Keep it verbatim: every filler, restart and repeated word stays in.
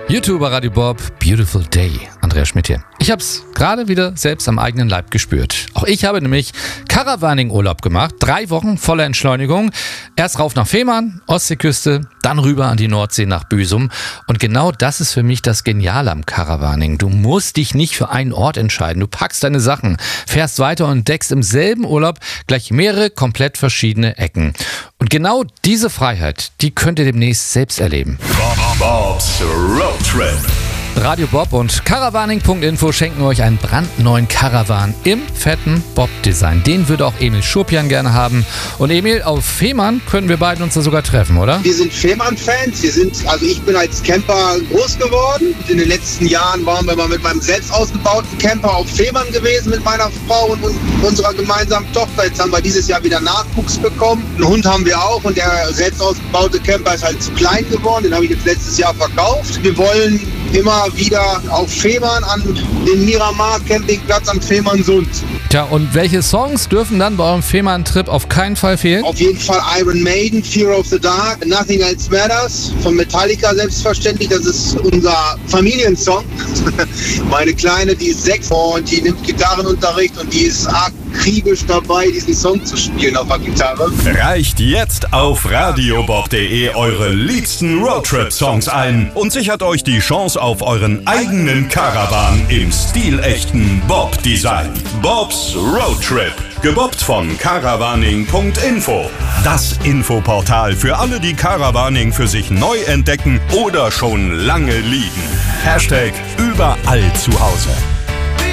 YouTube Radio Bob, Beautiful Day. Andreas Schmidt hier. Ich habe es gerade wieder selbst am eigenen Leib gespürt. Auch ich habe nämlich Caravaning-Urlaub gemacht. Drei Wochen voller Entschleunigung. Erst rauf nach Fehmarn, Ostseeküste, dann rüber an die Nordsee nach Büsum. Und genau das ist für mich das Geniale am Caravaning. Du musst dich nicht für einen Ort entscheiden. Du packst deine Sachen, fährst weiter und entdeckst im selben Urlaub gleich mehrere komplett verschiedene Ecken. Und genau diese Freiheit, die könnt ihr demnächst selbst erleben. Bob's Road Trip. Radio Bob und Caravaning Punkt info schenken euch einen brandneuen Caravan im fetten Bob-Design. Den würde auch Emil Schurpian gerne haben. Und Emil, auf Fehmarn könnten wir beiden uns da sogar treffen, oder? Wir sind Fehmarn-Fans. Wir sind, also ich bin als Camper groß geworden. In den letzten Jahren waren wir mal mit meinem selbst ausgebauten Camper auf Fehmarn gewesen mit meiner Frau und unserer gemeinsamen Tochter. Jetzt haben wir dieses Jahr wieder Nachwuchs bekommen. Einen Hund haben wir auch und der selbst ausgebaute Camper ist halt zu klein geworden. Den habe ich jetzt letztes Jahr verkauft. Wir wollen immer wieder auf Fehmarn an den Miramar Campingplatz am Fehmarnsund. Tja, und welche Songs dürfen dann bei eurem Fehmarn-Trip auf keinen Fall fehlen? Auf jeden Fall Iron Maiden, Fear of the Dark, Nothing Else Matters von Metallica selbstverständlich. Das ist unser Familiensong. Meine Kleine, die ist sechs und die nimmt Gitarrenunterricht und die ist akribisch dabei, diesen Song zu spielen auf der Gitarre. Reicht jetzt auf radiobob punkt de eure liebsten Roadtrip-Songs ein und sichert euch die Chance auf euren eigenen Caravan im stilechten Bob-Design. Bob's Road Trip. Gebobbt von Caravaning Punkt info. Das Infoportal für alle, die Caravaning für sich neu entdecken oder schon lange lieben. Hashtag überall zu Hause.